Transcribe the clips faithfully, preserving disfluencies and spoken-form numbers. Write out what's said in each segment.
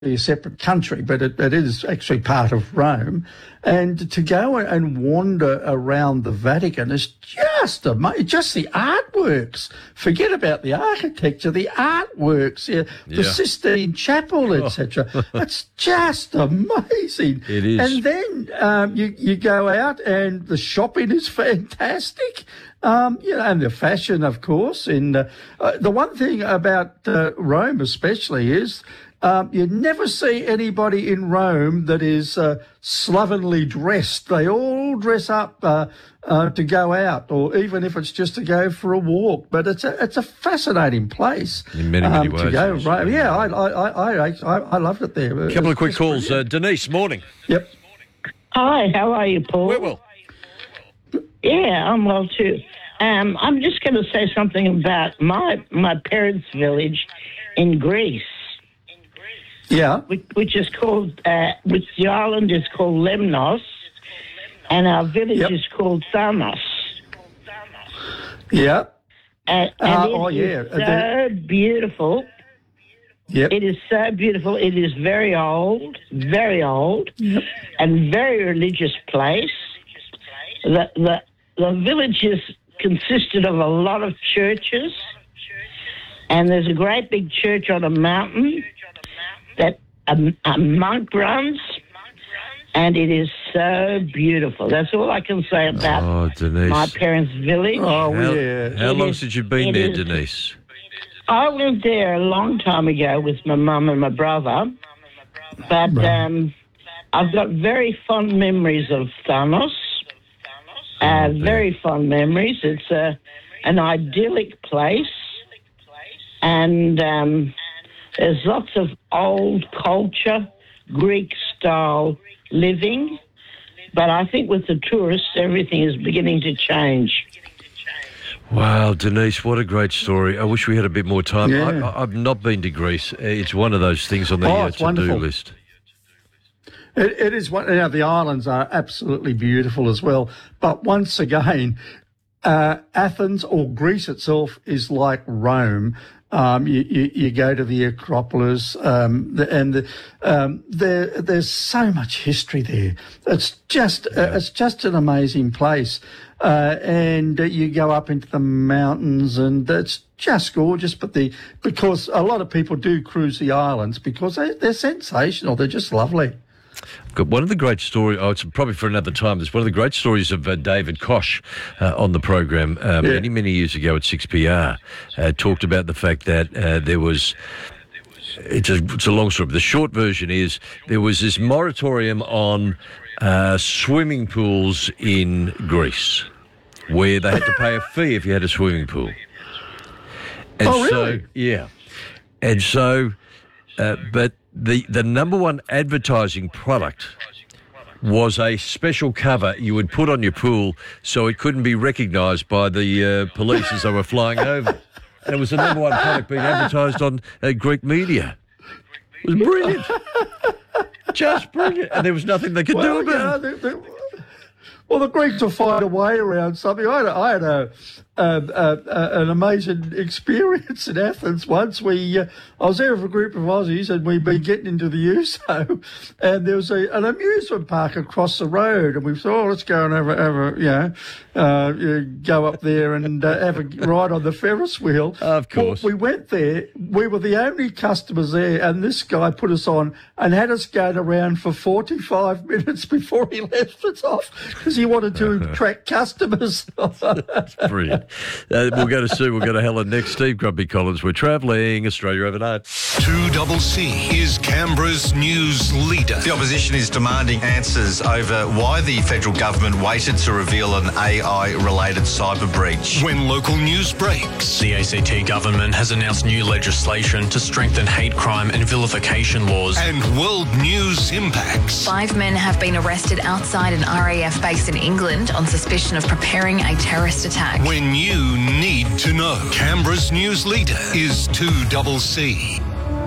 a separate country, but it, it is actually part of Rome. And to go and wander around the Vatican is just amazing. Just the artworks. Forget about the architecture, the artworks, yeah, the Yeah. Sistine Chapel, et cetera. It's just amazing. It is. And then um, you, you go out and the shopping is fantastic. Um, you know, and the fashion, of course. And uh, uh, the one thing about uh, Rome especially is um, you never see anybody in Rome that is uh, slovenly dressed. They all dress up uh, uh, to go out, or even if it's just to go for a walk. But it's a it's a fascinating place In many, many um, ways, to go. yes. Right? Yeah, I I I I, I loved it there. A couple of quick It's calls. Uh, brilliant. Denise, morning. Yep. Hi, how are you, Paul? We're well. Yeah, I'm well too. Um, I'm just going to say something about my my parents' village in Greece, Yeah. which, which is called, uh, which the island is called Lemnos, and our village Yep. is called Thanos. Yeah. And, and Uh, it oh, is yeah. so beautiful. Yep. It is so beautiful. It is very old, very old, Yep. and very religious place. The the the village is consisted of a lot of churches, and there's a great big church on a mountain that a, a monk runs, and it is so beautiful. That's all I can say about Oh, Denise. my parents' village. Oh, How, yeah. how It long is- since you've been it there, is- Denise? I went there a long time ago with my mum and my brother, but um, I've got very fond memories of Thanos. Uh, very fond memories. It's a, an idyllic place, and um, there's lots of old culture, Greek-style living. But I think with the tourists, everything is beginning to change. Wow, Denise, what a great story. I wish we had a bit more time. Yeah. I, I, I've not been to Greece. It's one of those things on the Oh, uh, it's to-do wonderful. list. It, it is one. You know, the islands are absolutely beautiful as well. But once again, uh, Athens or Greece itself is like Rome. Um, you, you, you go to the Acropolis, um, the, and the, um, there there's so much history there. It's just uh, it's just an amazing place. Uh, and uh, you go up into the mountains, and it's just gorgeous. But the because a lot of people do cruise the islands because they, they're sensational. They're just lovely. I've got one of the great stories, oh, it's probably for another time. There's one of the great stories of uh, David Koch uh, on the program um, Yeah. many, many years ago at six P R. Uh, talked about the fact that uh, there was, it's a, it's a long story, but the short version is there was this moratorium on uh, swimming pools in Greece where they had to pay a fee if you had a swimming pool. And Oh, so, really? yeah. And so, uh, but the, the number one advertising product was a special cover you would put on your pool so it couldn't be recognised by the uh, police as they were flying over. And it was the number one product being advertised on uh, Greek media. It was brilliant. Just brilliant. And there was nothing they could Well, do you about know, it. the, the, well, the Greeks will find a way around something. I had, a, I had a, um, uh, uh, an amazing experience in Athens once. We, uh, I was there with a group of Aussies, and we'd been getting into the U S O, and there was a, an amusement park across the road, and we thought, oh, let's go and have a, have a you know, uh, you know, go up there and uh, have a ride on the Ferris wheel. Of course. Well, we went there. We were the only customers there, and this guy put us on and had us going around for forty-five minutes before he left us off because he wanted to attract customers. That's brilliant. Uh, we'll go to Sue. We'll go to Helen next. Steve Grumpy Collins. We're travelling Australia overnight. two double C is Canberra's news leader. The opposition is demanding answers over why the federal government waited to reveal an A I-related cyber breach. When local news breaks, The A C T government has announced new legislation to strengthen hate crime and vilification laws. and world news impacts. Five men have been arrested outside an R A F base in England on suspicion of preparing a terrorist attack. When you need to know, Canberra's news leader is two double C.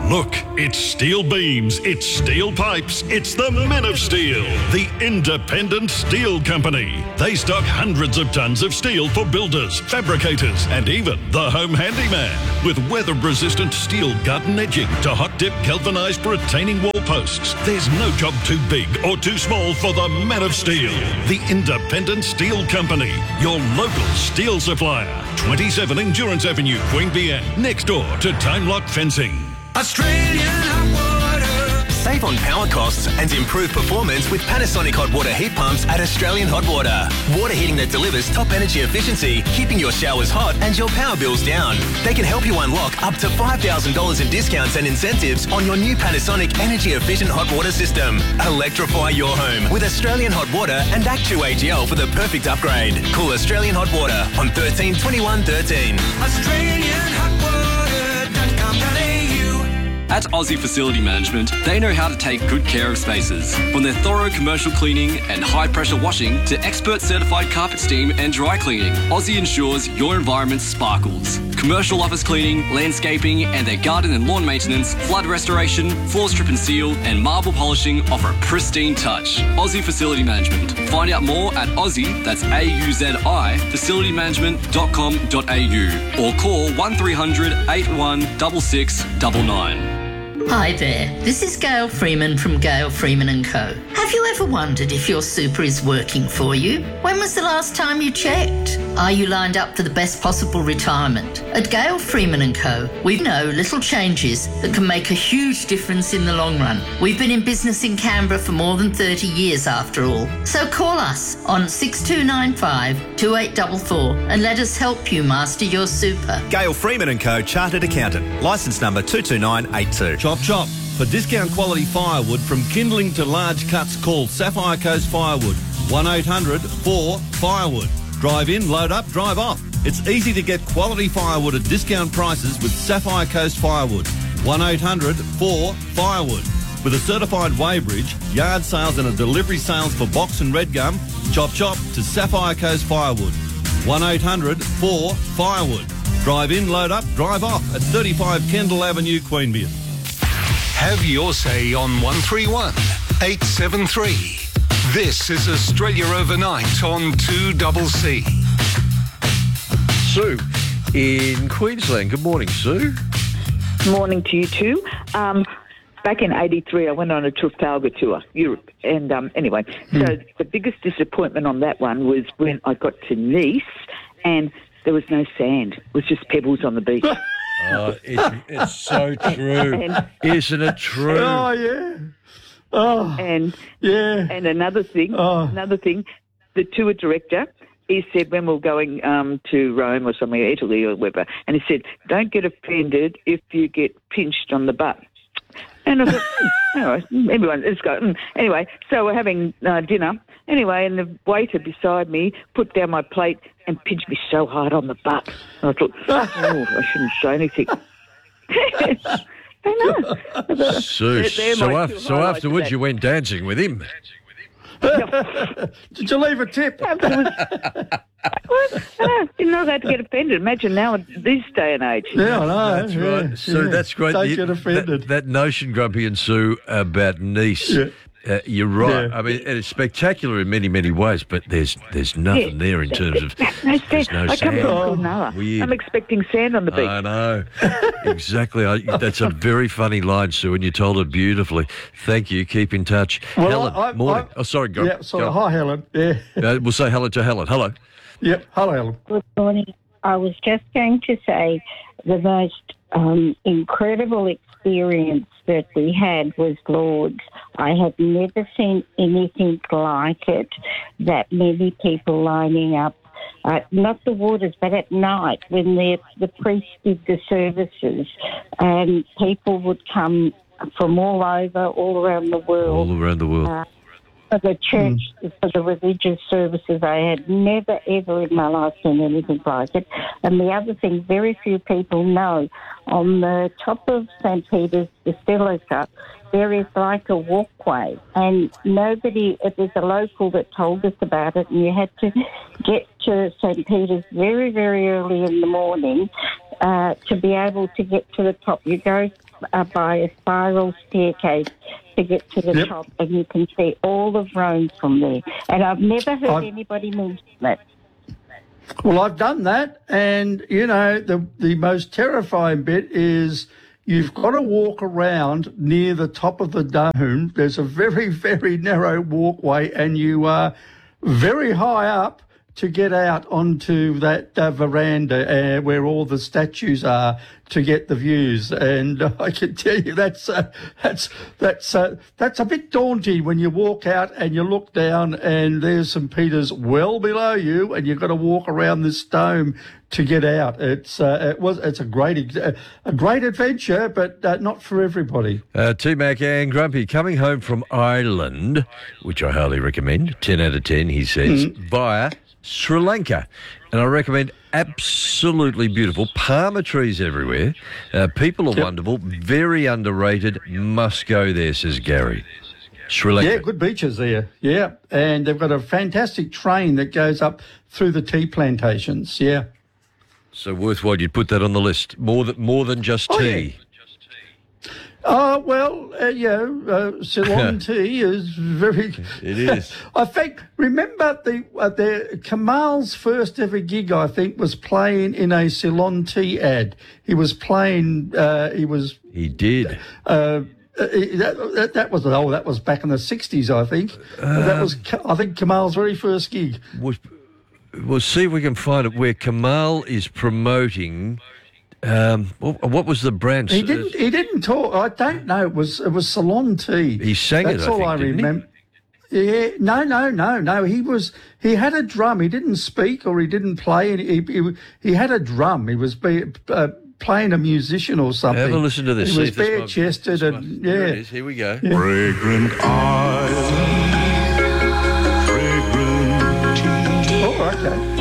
Look, it's steel beams, it's steel pipes, it's the Men of Steel, the independent steel company. They stock hundreds of tons of steel for builders, fabricators, and even the home handyman. With weather-resistant steel garden edging to hot-dip galvanised retaining wall posts, there's no job too big or too small for the Men of Steel, the independent steel company, your local steel supplier. twenty-seven Endurance Avenue, Queanbeyan, next door to Time Lock Fencing. Australian Hot Water. Save on power costs and improve performance with Panasonic Hot Water heat pumps at Australian Hot Water. Water heating that delivers top energy efficiency, keeping your showers hot and your power bills down. They can help you unlock up to five thousand dollars in discounts and incentives on your new Panasonic energy efficient hot water system. Electrify your home with Australian Hot Water and Actu A G L for the perfect upgrade. Call Australian Hot Water on thirteen twenty-one thirteen. Australian Hot Water dot com dot a u. At Aussie Facility Management, they know how to take good care of spaces. From their thorough commercial cleaning and high-pressure washing to expert certified carpet steam and dry cleaning, Aussie ensures your environment sparkles. Commercial office cleaning, landscaping, and their garden and lawn maintenance, flood restoration, floor strip and seal, and marble polishing offer a pristine touch. Aussie Facility Management. Find out more at Aussie, that's A U Z I, facility management dot com dot a u, or call one three hundred, eight one six six nine nine. Hi there, this is Gail Freeman from Gail Freeman and Co. Have you ever wondered if your super is working for you? When was the last time you checked? Are you lined up for the best possible retirement? At Gail Freeman and Co, we know little changes that can make a huge difference in the long run. We've been in business in Canberra for more than thirty years after all. So call us on six two nine five, two eight four four and let us help you master your super. Gail Freeman and Co, Chartered Accountant, licence number two two nine eight two. Chop Chop. For discount quality firewood from kindling to large cuts, call Sapphire Coast Firewood. one eight hundred four firewood. Drive in, load up, drive off. It's easy to get quality firewood at discount prices with Sapphire Coast Firewood. one eight hundred four firewood. With a certified weighbridge, yard sales and a delivery sales for box and red gum, Chop Chop to Sapphire Coast Firewood. one eight hundred four firewood. Drive in, load up, drive off at thirty-five Kendall Avenue, Queanbeyan. Have your say on one three one, eight seven three. This is Australia Overnight on two C C. Sue in Queensland. Good morning, Sue. Morning to you too. Um, back in eighty-three, I went on a Trafalgar tour, Europe. And um, anyway, Hmm. so the biggest disappointment on that one was when I got to Nice and there was no sand. It was just pebbles on the beach. Oh, it's, it's so true. And- Isn't it true? Oh, yeah. Oh, and yeah. And another thing, Oh. another thing, the tour director, he said when we were going um, to Rome or somewhere, Italy or wherever, and he said, don't get offended if you get pinched on the butt. And I thought, hmm, all right, everyone, let's go. Mm. Anyway, so we're having uh, dinner. Anyway, and the waiter beside me put down my plate and pinched me so hard on the butt. And I thought, oh, I shouldn't say anything. I know. Sue, They're- they're so, my af- two so highlights of afterwards that. you went dancing with him. Did you leave a tip? Ah, you're not allowed to get offended. Imagine now in this day and age. Yeah, I know. That's yeah, right. So yeah. that's great. Don't You- get offended. That, that notion, Grumpy and Sue, about Nice. Yeah. Uh, you're right. Yeah. I mean, it's spectacular in many, many ways, but there's there's nothing Yeah. there in terms of No there's sand. no I come sand. from Cronulla. Weird. I'm expecting sand on the beach. I know. Exactly. I, that's a very funny line, Sue, and you told it beautifully. Thank you. Keep in touch. Well, Helen, I- I- morning. I- oh, sorry, go. Yeah, sorry. go. Hi, Helen. Yeah. Uh, we'll say hello to Helen. Hello. Yep. Hello, Helen. Good morning. I was just going to say the most um, incredible experience that we had was Lourdes. I have never seen anything like it, that many people lining up, uh, not the waters, but at night when the, the priest did the services, and people would come from all over, all around the world. All around the world. Uh, for the church, for the religious services. I had never, ever in my life seen anything like it. And the other thing, very few people know, on the top of Saint Peter's Basilica, there is like a walkway, and nobody, it was a local that told us about it, and you had to get to Saint Peter's very, very early in the morning uh, to be able to get to the top. You go uh, by a spiral staircase to get to the Yep. top, and you can see all of Rome from there. And I've never heard I've- anybody mention it. Well, I've done that, and, you know, the, the most terrifying bit is you've got to walk around near the top of the dome. There's a very, very narrow walkway, and you are very high up to get out onto that uh, veranda uh, where all the statues are to get the views. And uh, I can tell you that's uh, that's that's uh, that's a bit daunting when you walk out and you look down and there's Saint Peter's well below you, and you've got to walk around this dome to get out. It's uh, it was it's a great ex- a great adventure, but uh, not for everybody. Uh, T-Mac and Grumpy coming home from Ireland, which I highly recommend, ten out of ten, he says, Mm. via Sri Lanka. And I recommend absolutely beautiful. Palmer trees everywhere. Uh, people are Yep. wonderful. Very underrated. Must go there, says Gary. Sri Lanka. Yeah, good beaches there. Yeah, and they've got a fantastic train that goes up through the tea plantations. Yeah. So worthwhile you'd put that on the list. More than, more than just Oh, tea. Oh, well, uh, yeah, uh, Ceylon tea is very... It is. I think, remember the, uh, the Kamal's first ever gig, I think, was playing in a Ceylon tea ad. He was playing, uh, he was... He did. Uh, uh, that, that, that was, oh, that was back in the sixties, I think. that was, Ka- I think, Kamal's very first gig. We'll, we'll see if we can find it where Kamal is promoting... Um, what, what was the brand? He didn't. He didn't talk. I don't know. It was. It was Ceylon tea. He sang That's it. I all think, I didn't he? remember. Yeah. No. No. No. No. He was. He had a drum. He didn't speak or he didn't play. And he he, he had a drum. He was be, uh, playing a musician or something. Have a listen to this. He see was if this bare might- chested this and might- Here it yeah. is. Here we go. Yeah. Fragrant island, fragrant tea. Oh, okay.